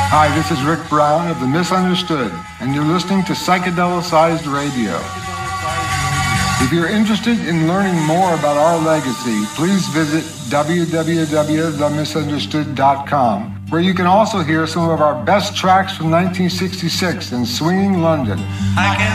Hi, this is Rick Brown of The Misunderstood, and you're listening to Psychedelicized Radio. If you're interested in learning more about our legacy, please visit www.themisunderstood.com, where you can also hear some of our best tracks from 1966 in swinging London.